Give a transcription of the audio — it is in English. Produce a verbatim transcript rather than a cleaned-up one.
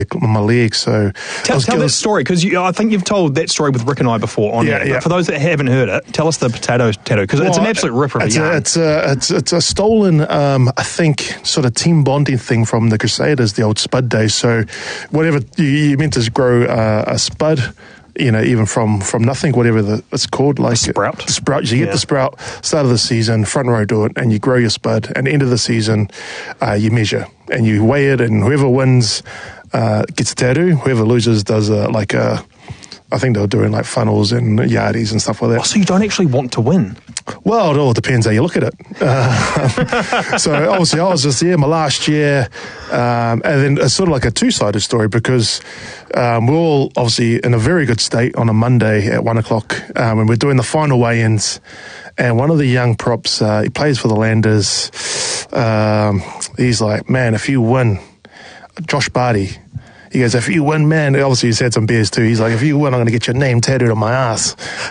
on my leg. So tell, tell that story, because I think you've told that story with Rick and I before on yeah, that. yeah. But for those that haven't heard it, tell us the potato tattoo, because well, it's an absolute ripper of a it's yarn. A, it's, a, it's, it's a stolen, um, I think, sort of team bonding thing from the Crusaders, the old spud days. So whatever, you, you meant to grow uh, a spud, you know, even from, from nothing, whatever the, it's called. Like a sprout. The sprout. You yeah. get the sprout, start of the season, front row do it, and you grow your spud. And end of the season, uh, you measure, and you weigh it, and whoever wins uh, gets a tattoo. Whoever loses does a, like a, I think they were doing like funnels and yardies and stuff like that. Oh, so you don't actually want to win? Well, it all depends how you look at it. Uh, so obviously I was just there my last year, um, and then it's sort of like a two-sided story, because um, we're all obviously in a very good state on a Monday at one o'clock, um, and we're doing the final weigh-ins, and one of the young props, uh, he plays for the Landers, um, he's like, man, if you win, Josh Barty, he goes, if you win, man, obviously he's had some beers too. He's like, if you win, I'm going to get your name tattooed on my ass.